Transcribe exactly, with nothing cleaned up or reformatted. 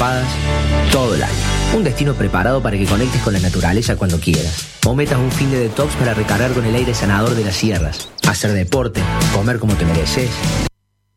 escapadas todo el año. Un destino preparado para que conectes con la naturaleza cuando quieras. O metas un fin de detox para recargar con el aire sanador de las sierras. Hacer deporte, comer como te mereces.